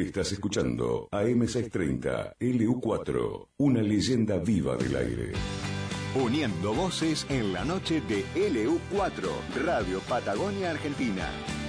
Estás escuchando AM630 LU4, una leyenda viva del aire. Uniendo voces en la noche de LU4, Radio Patagonia Argentina.